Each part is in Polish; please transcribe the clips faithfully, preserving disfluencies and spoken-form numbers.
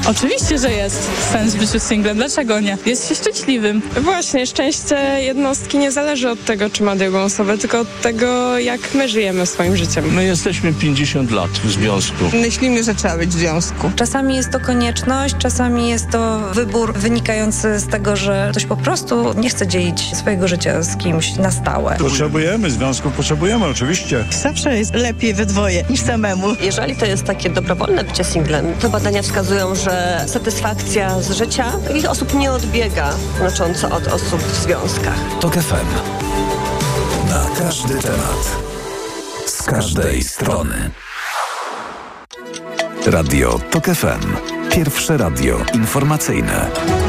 Oczywiście, że jest sens w życiu singlem. Dlaczego nie? Jest się szczęśliwym. Właśnie, szczęście jednostki nie zależy od tego, czy ma drugą osobę, tylko od tego, jak my żyjemy swoim życiem. My jesteśmy pięćdziesiąt lat w związku. Myślimy, że trzeba być w związku. Czasami jest to konieczność, czasami jest to wybór wynikający z tego, że ktoś po prostu nie chce dzielić swojego życia z kimś na stałe. Potrzebujemy związków, potrzebujemy oczywiście. Zawsze jest lepiej we dwoje niż samemu. Jeżeli to jest takie dobrowolne bycie singlem, to badania wskazują, że satysfakcja z życia takich osób nie odbiega znacząco od osób w związkach. TOK F M. Na każdy temat. Z każdej strony. Radio TOK F M. Pierwsze radio informacyjne.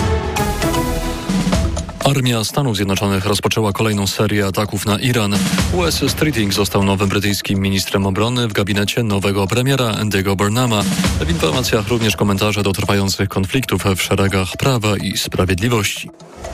Armia Stanów Zjednoczonych rozpoczęła kolejną serię ataków na Iran. Wes Streeting został nowym brytyjskim ministrem obrony w gabinecie nowego premiera Andy'ego Burnhama. W informacjach również komentarze do trwających konfliktów w szeregach Prawa i Sprawiedliwości.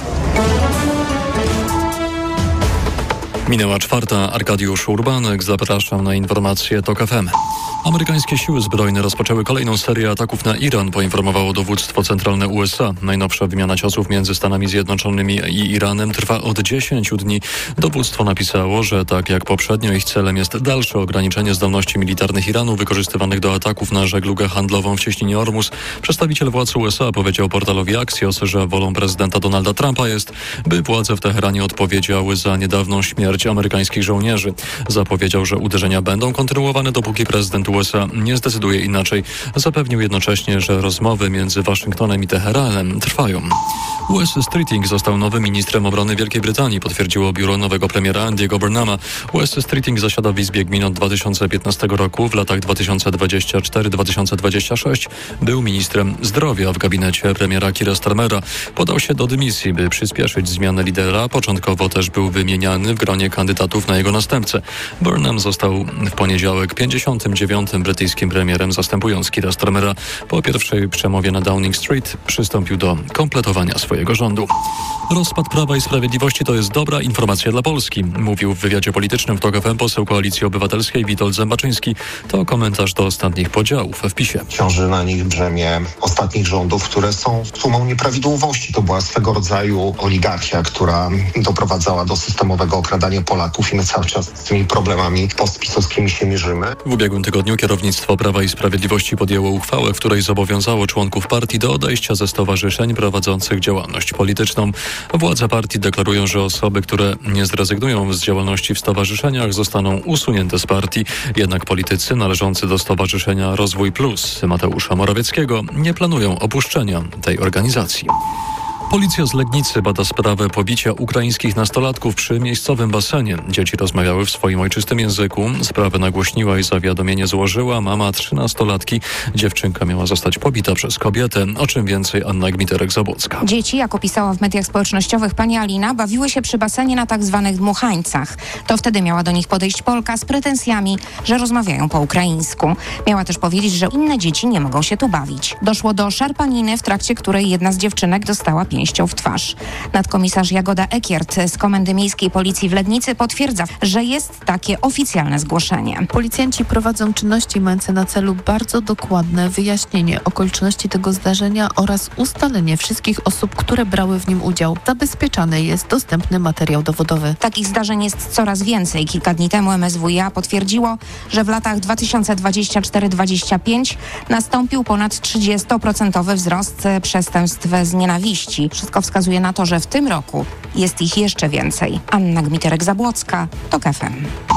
Minęła czwarta. Arkadiusz Urbanek. Zapraszam na informacje TOK F M. Amerykańskie siły zbrojne rozpoczęły kolejną serię ataków na Iran, poinformowało dowództwo centralne U S A. Najnowsza wymiana ciosów między Stanami Zjednoczonymi i Iranem trwa od dziesięciu dni. Dowództwo napisało, że tak jak poprzednio ich celem jest dalsze ograniczenie zdolności militarnych Iranu wykorzystywanych do ataków na żeglugę handlową w cieśninie Ormus. Przedstawiciel władz U S A powiedział portalowi Axios, że wolą prezydenta Donalda Trumpa jest, by władze w Teheranie odpowiedziały za niedawną śmierć amerykańskich żołnierzy. Zapowiedział, że uderzenia będą kontynuowane, dopóki prezydent U S A nie zdecyduje inaczej. Zapewnił jednocześnie, że rozmowy między Waszyngtonem i Teheranem trwają. Wes Streeting został nowym ministrem obrony Wielkiej Brytanii, potwierdziło biuro nowego premiera Andy'ego Burnhama. Wes Streeting zasiada w Izbie Gmin od dwa tysiące piętnastego roku. W latach dwa tysiące dwudziestym czwartym do dwa tysiące dwudziestego szóstego był ministrem zdrowia w gabinecie premiera Keira Starmera. Podał się do dymisji, by przyspieszyć zmianę lidera. Początkowo też był wymieniany w gronie kandydatów na jego następcę. Burnham został w poniedziałek pięćdziesiątym dziewiątym brytyjskim premierem, zastępując Keira Starmera. Po pierwszej przemowie na Downing Street przystąpił do kompletowania swojego rządu. Rozpad Prawa i Sprawiedliwości to jest dobra informacja dla Polski, mówił w wywiadzie politycznym w TOK F M poseł Koalicji Obywatelskiej Witold Zębaczyński. To komentarz do ostatnich podziałów w PiSie. Ciąży na nich brzemię ostatnich rządów, które są sumą nieprawidłowości. To była swego rodzaju oligarchia, która doprowadzała do systemowego okradania Polaków i my cały czas z tymi problemami postpisowskimi się mierzymy. W ubiegłym tygodniu kierownictwo Prawa i Sprawiedliwości podjęło uchwałę, w której zobowiązało członków partii do odejścia ze stowarzyszeń prowadzących działalność polityczną. Władze partii deklarują, że osoby, które nie zrezygnują z działalności w stowarzyszeniach, zostaną usunięte z partii. Jednak politycy należący do Stowarzyszenia Rozwój Plus Mateusza Morawieckiego nie planują opuszczenia tej organizacji. Policja z Legnicy bada sprawę pobicia ukraińskich nastolatków przy miejscowym basenie. Dzieci rozmawiały w swoim ojczystym języku. Sprawę nagłośniła i zawiadomienie złożyła mama trzynastolatki. Dziewczynka miała zostać pobita przez kobietę. O czym więcej Anna Gmiterek-Zabłocka. Dzieci, jak opisała w mediach społecznościowych pani Alina, bawiły się przy basenie na tak zwanych dmuchańcach. To wtedy miała do nich podejść Polka z pretensjami, że rozmawiają po ukraińsku. Miała też powiedzieć, że inne dzieci nie mogą się tu bawić. Doszło do szarpaniny, w trakcie której jedna z dziewczynek dostała pięścią w twarz. Nadkomisarz Jagoda Ekiert z Komendy Miejskiej Policji w Legnicy potwierdza, że jest takie oficjalne zgłoszenie. Policjanci prowadzą czynności mające na celu bardzo dokładne wyjaśnienie okoliczności tego zdarzenia oraz ustalenie wszystkich osób, które brały w nim udział. Zabezpieczany jest dostępny materiał dowodowy. Takich zdarzeń jest coraz więcej. Kilka dni temu M S W iA potwierdziło, że w latach dwa tysiące dwudziestym czwartym do dwudziestego piątego nastąpił ponad trzydziestoprocentowy wzrost przestępstw z nienawiści. Wszystko wskazuje na to, że w tym roku jest ich jeszcze więcej. Anna Gmiterek-Zabłocka, TOK F M.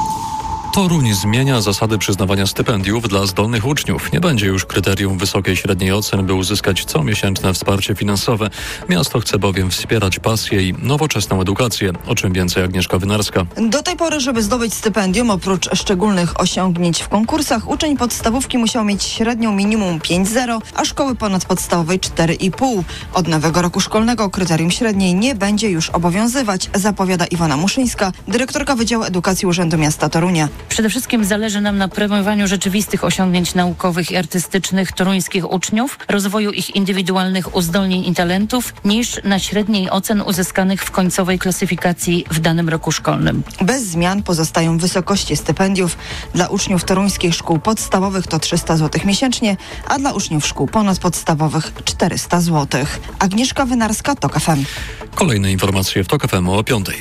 Toruń zmienia zasady przyznawania stypendiów dla zdolnych uczniów. Nie będzie już kryterium wysokiej średniej ocen, by uzyskać comiesięczne wsparcie finansowe. Miasto chce bowiem wspierać pasję i nowoczesną edukację. O czym więcej Agnieszka Wynarska. Do tej pory, żeby zdobyć stypendium, oprócz szczególnych osiągnięć w konkursach, uczeń podstawówki musiał mieć średnią minimum pięć zero, a szkoły ponadpodstawowej cztery i pół. Od nowego roku szkolnego kryterium średniej nie będzie już obowiązywać, zapowiada Iwona Muszyńska, dyrektorka Wydziału Edukacji Urzędu Miasta Torunia. Przede wszystkim zależy nam na promowaniu rzeczywistych osiągnięć naukowych i artystycznych toruńskich uczniów, rozwoju ich indywidualnych uzdolnień i talentów, niż na średniej ocen uzyskanych w końcowej klasyfikacji w danym roku szkolnym. Bez zmian pozostają wysokości stypendiów. Dla uczniów toruńskich szkół podstawowych to trzysta złotych miesięcznie, a dla uczniów szkół ponadpodstawowych czterysta złotych. Agnieszka Wynarska, TOK F M. Kolejne informacje w TOK F M o piątej.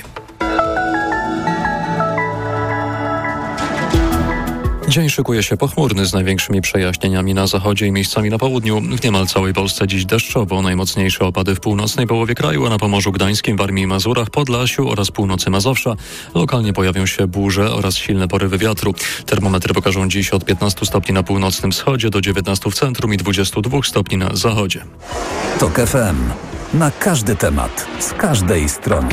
Dzień szykuje się pochmurny z największymi przejaśnieniami na zachodzie i miejscami na południu. W niemal całej Polsce dziś deszczowo. Najmocniejsze opady w północnej połowie kraju, a na Pomorzu Gdańskim, Warmii i Mazurach, Podlasiu oraz północy Mazowsza. Lokalnie pojawią się burze oraz silne porywy wiatru. Termometry pokażą dziś od piętnastu stopni na północnym wschodzie do dziewiętnastu w centrum i dwudziestu dwóch stopni na zachodzie. TOK F M. Na każdy temat, z każdej strony.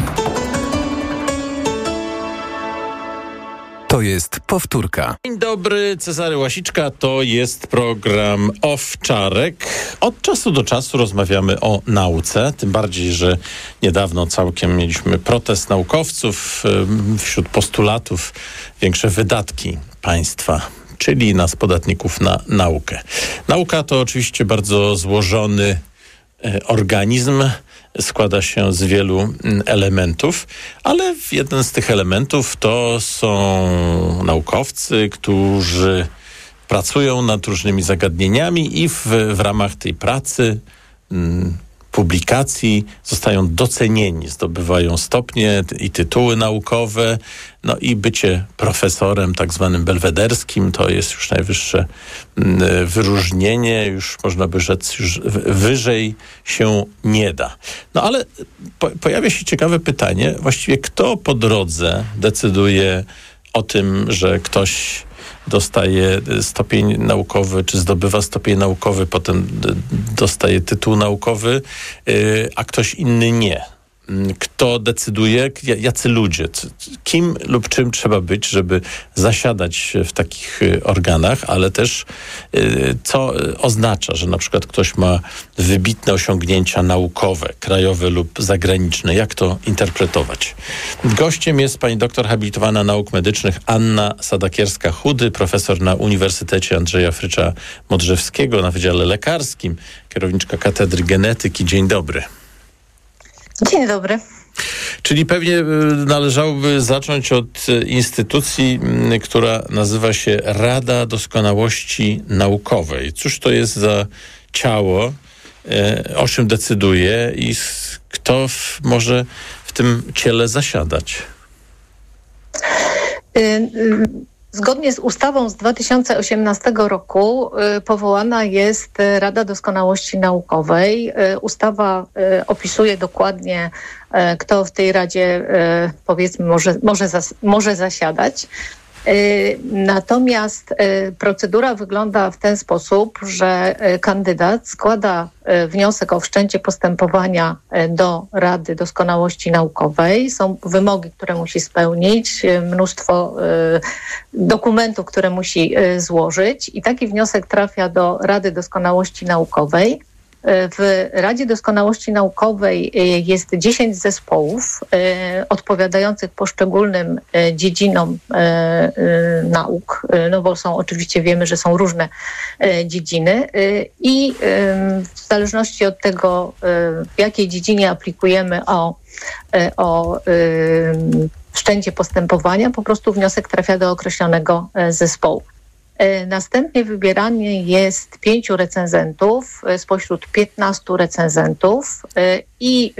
To jest powtórka. Dzień dobry, Cezary Łasiczka, to jest program Owczarek. Od czasu do czasu rozmawiamy o nauce, tym bardziej, że niedawno całkiem mieliśmy protest naukowców, wśród postulatów większe wydatki państwa, czyli nas, podatników, na naukę. Nauka to oczywiście bardzo złożony organizm, składa się z wielu elementów, ale jeden z tych elementów to są naukowcy, którzy pracują nad różnymi zagadnieniami i w, w ramach tej pracy, m, publikacji zostają docenieni, zdobywają stopnie i tytuły naukowe, no i bycie profesorem tak zwanym belwederskim to jest już najwyższe m, wyróżnienie, już można by rzec, już wyżej się nie da. No ale po, pojawia się ciekawe pytanie, właściwie kto po drodze decyduje o tym, że ktoś dostaje stopień naukowy, czy zdobywa stopień naukowy, potem dostaje tytuł naukowy, a ktoś inny nie. Kto decyduje, jacy ludzie, kim lub czym trzeba być, żeby zasiadać w takich organach, ale też co oznacza, że na przykład ktoś ma wybitne osiągnięcia naukowe, krajowe lub zagraniczne. Jak to interpretować? Gościem jest pani doktor habilitowana nauk medycznych Anna Sadakierska-Chudy, profesor na Uniwersytecie Andrzeja Frycza Modrzewskiego na Wydziale Lekarskim, kierowniczka Katedry Genetyki. Dzień dobry. Dzień dobry. Czyli pewnie należałoby zacząć od instytucji, która nazywa się Rada Doskonałości Naukowej. Cóż to jest za ciało, o czym decyduje i kto w, może w tym ciele zasiadać? Y- y- Zgodnie z ustawą z dwa tysiące osiemnastego roku y, powołana jest Rada Doskonałości Naukowej. Y, ustawa y, opisuje dokładnie, y, kto w tej Radzie y, powiedzmy może, może, zas- może zasiadać. Y, natomiast y, procedura wygląda w ten sposób, że y, kandydat składa y, wniosek o wszczęcie postępowania y, do Rady Doskonałości Naukowej. Są wymogi, które musi spełnić, y, mnóstwo y, dokumentów, które musi y, złożyć i taki wniosek trafia do Rady Doskonałości Naukowej. W Radzie Doskonałości Naukowej jest dziesięć zespołów y, odpowiadających poszczególnym y, dziedzinom y, y, nauk, y, no bo są oczywiście, wiemy, że są różne y, dziedziny y, i y, w zależności od tego, y, w jakiej dziedzinie aplikujemy o, y, o y, wszczęcie postępowania, po prostu wniosek trafia do określonego y, zespołu. Następnie wybieranie jest pięciu recenzentów spośród piętnastu recenzentów i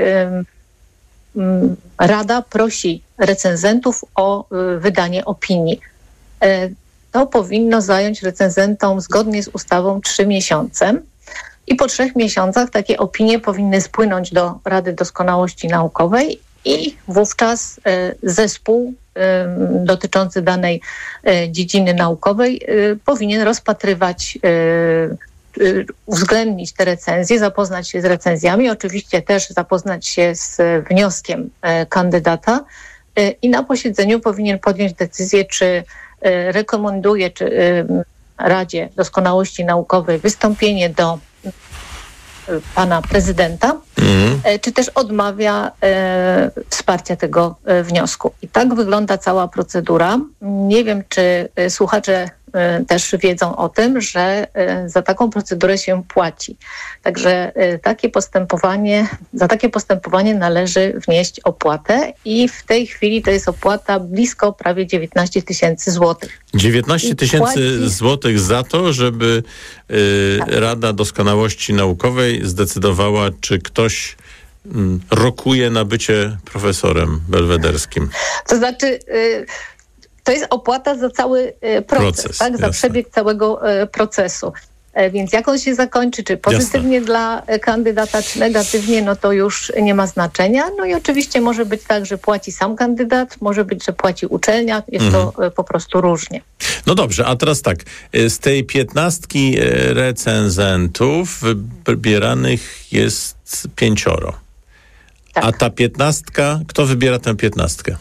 Rada prosi recenzentów o wydanie opinii. To powinno zająć recenzentom zgodnie z ustawą trzy miesiące i po trzech miesiącach takie opinie powinny spłynąć do Rady Doskonałości Naukowej i wówczas zespół dotyczący danej dziedziny naukowej powinien rozpatrywać, uwzględnić te recenzje, zapoznać się z recenzjami, oczywiście też zapoznać się z wnioskiem kandydata i na posiedzeniu powinien podjąć decyzję, czy rekomenduje czy Radzie Doskonałości Naukowej wystąpienie do pana prezydenta mm. czy też odmawia e, wsparcia tego e, wniosku. I tak wygląda cała procedura. Nie wiem, czy e, słuchacze e, też wiedzą o tym, że e, za taką procedurę się płaci. Także e, takie postępowanie, za takie postępowanie należy wnieść opłatę i w tej chwili to jest opłata blisko prawie dziewiętnaście tysięcy złotych. dziewiętnaście tysięcy złotych za to, żeby y, tak. Rada Doskonałości Naukowej zdecydowała, czy ktoś mm, rokuje na bycie profesorem belwederskim. To znaczy... Y, To jest opłata za cały proces, proces tak? Za przebieg całego procesu. Więc jak on się zakończy, czy pozytywnie jasne. Dla kandydata, czy negatywnie, no to już nie ma znaczenia. No i oczywiście może być tak, że płaci sam kandydat, może być, że płaci uczelnia. Jest mhm. to po prostu różnie. No dobrze, a teraz tak. Z tej piętnastki recenzentów wybieranych jest pięcioro. Tak. A ta piętnastka, kto wybiera tę piętnastkę?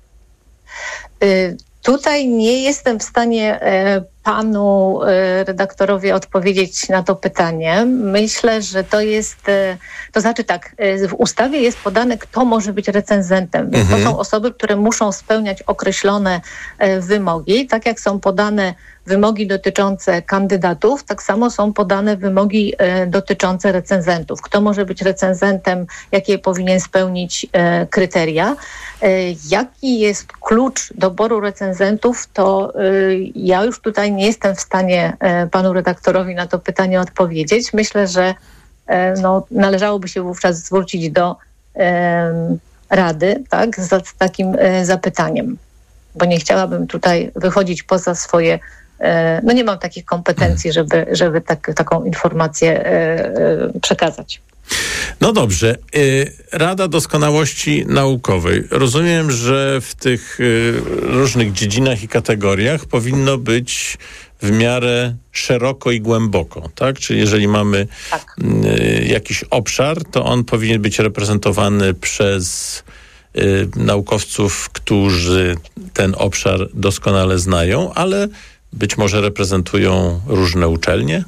Y- Tutaj nie jestem w stanie e, panu e, redaktorowi odpowiedzieć na to pytanie. Myślę, że to jest, e, to znaczy tak, e, w ustawie jest podane, kto może być recenzentem. Więc mhm. to są osoby, które muszą spełniać określone e, wymogi. Tak jak są podane wymogi dotyczące kandydatów, tak samo są podane wymogi e, dotyczące recenzentów. Kto może być recenzentem, jakie powinien spełnić e, kryteria. E, jaki jest klucz doboru recenzentów, to e, ja już tutaj nie jestem w stanie e, panu redaktorowi na to pytanie odpowiedzieć. Myślę, że e, no, należałoby się wówczas zwrócić do e, Rady, tak, z, z takim e, zapytaniem, bo nie chciałabym tutaj wychodzić poza swoje. No nie mam takich kompetencji, żeby, żeby tak, taką informację przekazać. No dobrze. Rada Doskonałości Naukowej. Rozumiem, że w tych różnych dziedzinach i kategoriach powinno być w miarę szeroko i głęboko, tak? Czyli jeżeli mamy tak. jakiś obszar, to on powinien być reprezentowany przez naukowców, którzy ten obszar doskonale znają, ale być może reprezentują różne uczelnie?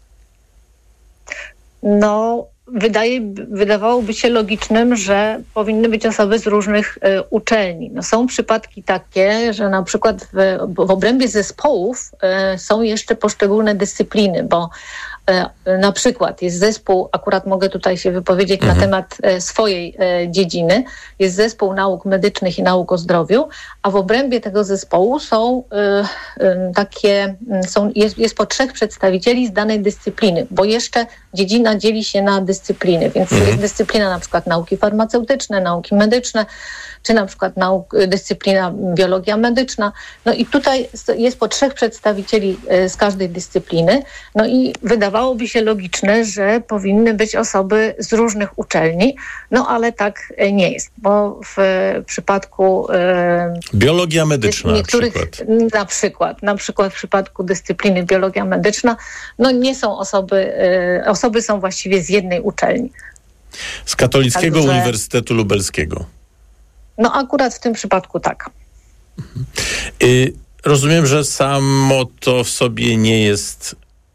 No, wydaje, wydawałoby się logicznym, że powinny być osoby z różnych y, uczelni. No, są przypadki takie, że na przykład w, w obrębie zespołów y, są jeszcze poszczególne dyscypliny, bo na przykład jest zespół, akurat mogę tutaj się wypowiedzieć mhm. na temat swojej dziedziny, jest zespół nauk medycznych i nauk o zdrowiu, a w obrębie tego zespołu są takie, są, jest, jest po trzech przedstawicieli z danej dyscypliny, bo jeszcze dziedzina dzieli się na dyscypliny, więc mhm. jest dyscyplina na przykład nauki farmaceutyczne, nauki medyczne, czy na przykład nauk, dyscyplina biologia medyczna. No i tutaj jest po trzech przedstawicieli z każdej dyscypliny. No i wydawałoby się logiczne, że powinny być osoby z różnych uczelni, no ale tak nie jest, bo w przypadku... Biologia medyczna niektórych, na przykład. Na przykład. Na przykład w przypadku dyscypliny biologia medyczna, no nie są osoby, osoby są właściwie z jednej uczelni. Z Katolickiego Także, Uniwersytetu Lubelskiego. No akurat w tym przypadku tak. Mhm. Y, rozumiem, że samo to w sobie nie jest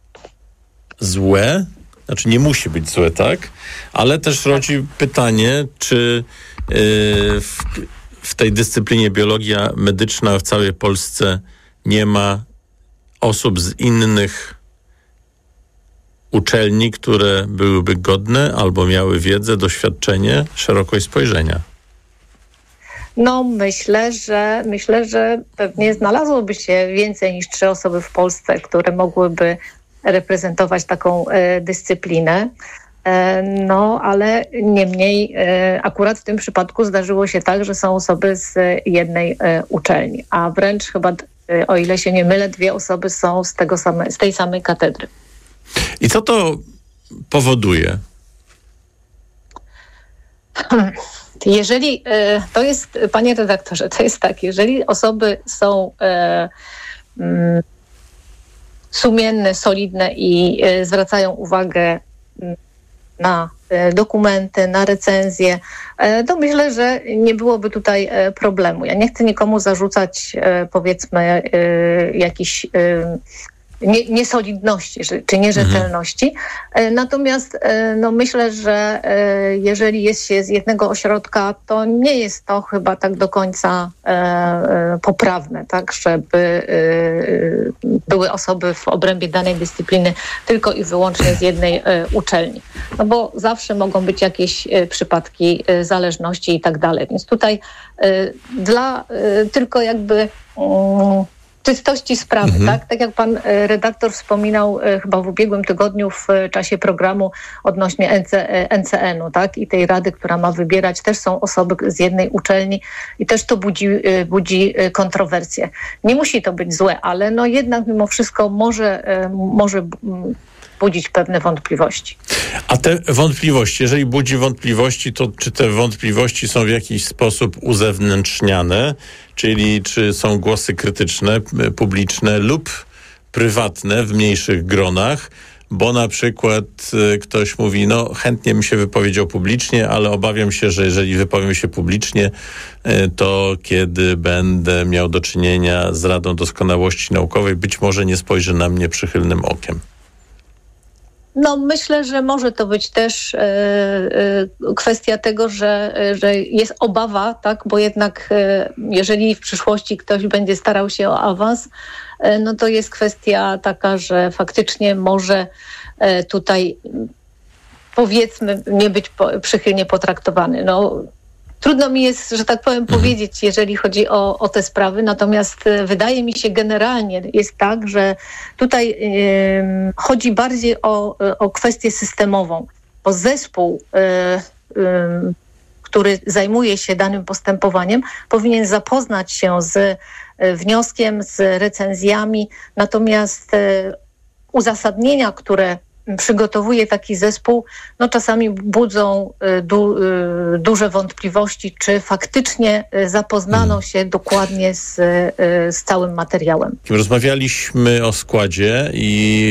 złe, znaczy nie musi być złe, tak? Ale też tak. rodzi pytanie, czy y, w, w tej dyscyplinie biologia medyczna w całej Polsce nie ma osób z innych uczelni, które byłyby godne albo miały wiedzę, doświadczenie, szerokość spojrzenia. No myślę, że myślę, że pewnie znalazłoby się więcej niż trzy osoby w Polsce, które mogłyby reprezentować taką e, dyscyplinę. E, no ale niemniej e, akurat w tym przypadku zdarzyło się tak, że są osoby z jednej e, uczelni, a wręcz chyba, e, o ile się nie mylę, dwie osoby są z, tego same, z tej samej katedry. I co to powoduje? Jeżeli, to jest, panie redaktorze, to jest tak, jeżeli osoby są e, mm, sumienne, solidne i e, zwracają uwagę na e, dokumenty, na recenzje, e, to myślę, że nie byłoby tutaj e, problemu. Ja nie chcę nikomu zarzucać, e, powiedzmy, e, jakichś e, nie, niesolidności czy nierzetelności. Mhm. Natomiast no, myślę, że jeżeli jest się z jednego ośrodka, to nie jest to chyba tak do końca poprawne, tak, żeby były osoby w obrębie danej dyscypliny tylko i wyłącznie z jednej uczelni. No bo zawsze mogą być jakieś przypadki zależności i tak dalej. Więc tutaj dla tylko jakby czystości sprawy, mhm. tak? Tak jak pan redaktor wspominał chyba w ubiegłym tygodniu w czasie programu odnośnie N C N-u, tak? I tej rady, która ma wybierać, też są osoby z jednej uczelni i też to budzi, budzi kontrowersje. Nie musi to być złe, ale no jednak mimo wszystko może, może budzić pewne wątpliwości. A te wątpliwości, jeżeli budzi wątpliwości, to czy te wątpliwości są w jakiś sposób uzewnętrzniane, czyli czy są głosy krytyczne, publiczne lub prywatne w mniejszych gronach, bo na przykład ktoś mówi, no chętnie bym się wypowiedział publicznie, ale obawiam się, że jeżeli wypowiem się publicznie, to kiedy będę miał do czynienia z Radą Doskonałości Naukowej, być może nie spojrzy na mnie przychylnym okiem. No myślę, że może to być też e, e, kwestia tego, że, że jest obawa, tak, bo jednak e, jeżeli w przyszłości ktoś będzie starał się o awans, e, no to jest kwestia taka, że faktycznie może e, tutaj powiedzmy nie być po, przychylnie potraktowany. No trudno mi jest, że tak powiem, mhm. powiedzieć, jeżeli chodzi o, o te sprawy, natomiast wydaje mi się generalnie jest tak, że tutaj y, chodzi bardziej o, o kwestię systemową, bo zespół, y, y, który zajmuje się danym postępowaniem, powinien zapoznać się z wnioskiem, z recenzjami, natomiast y, uzasadnienia, które przygotowuje taki zespół, no czasami budzą du, duże wątpliwości, czy faktycznie zapoznano się dokładnie z, z całym materiałem. Rozmawialiśmy o składzie i